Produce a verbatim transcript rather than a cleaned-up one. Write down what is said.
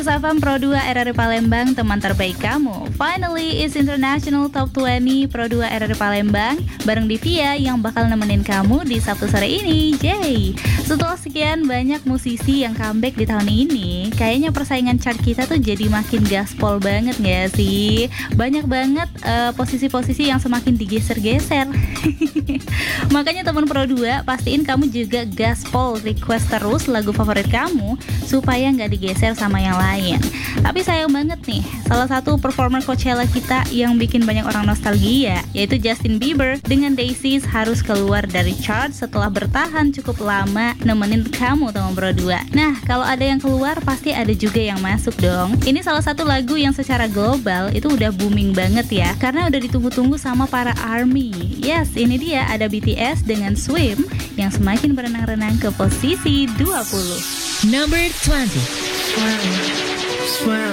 Kurs F M Pro dua R R I Palembang, teman terbaik kamu. Finally, it's International Top dua puluh Pro dua R R I Palembang bareng Divya yang bakal nemenin kamu di Sabtu sore ini. Yay! Setelah sekian banyak musisi yang comeback di tahun ini, kayaknya persaingan chart kita tuh jadi makin gaspol banget gak sih? Banyak banget uh, posisi-posisi yang semakin digeser-geser. Makanya teman Pro dua, pastiin kamu juga gaspol request terus lagu favorit kamu supaya nggak digeser sama yang lain. Tapi sayang banget nih, salah satu performer Coachella kita yang bikin banyak orang nostalgia, yaitu Justin Bieber dengan Daisies harus keluar dari chart setelah bertahan cukup lama nemenin kamu teman Pro dua. Nah, kalau ada yang keluar pasti ada juga yang masuk dong. Ini salah satu lagu yang secara global itu udah booming banget ya, karena udah ditunggu-tunggu sama para ARMY. Yes, ini dia ada B T S dengan Swim yang semakin berenang-renang ke posisi dua puluh. Number twenty. Swim, swim.